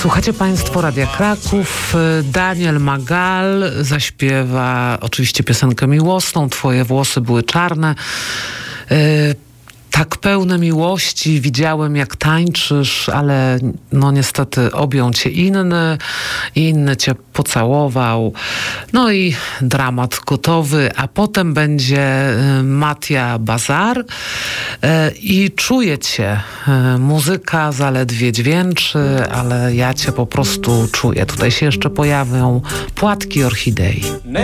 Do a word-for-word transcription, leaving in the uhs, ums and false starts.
Słuchacie Państwo Radia Kraków. Daniel Magal zaśpiewa oczywiście piosenkę miłosną. Twoje włosy były czarne. Tak pełne miłości, widziałem jak tańczysz, ale no niestety objął cię inny, inny cię pocałował. No i dramat gotowy, a potem będzie Mattia Bazar i czuję cię. Muzyka zaledwie dźwięczy, ale ja cię po prostu czuję. Tutaj się jeszcze pojawią płatki orchidei.